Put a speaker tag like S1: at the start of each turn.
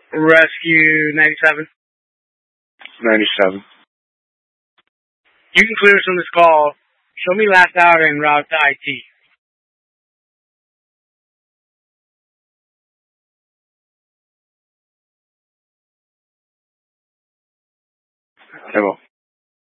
S1: Rescue 97.
S2: 97.
S1: You can clear us on this call. Show me last hour en route to IT.
S2: C'est bon.